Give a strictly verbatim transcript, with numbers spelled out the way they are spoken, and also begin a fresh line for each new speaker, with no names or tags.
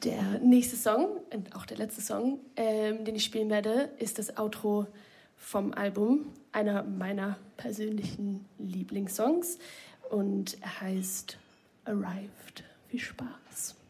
Der nächste Song, und auch der letzte Song, ähm, den ich spielen werde, ist das Outro vom Album, einer meiner persönlichen Lieblingssongs, und er heißt Arrived. Viel Spaß.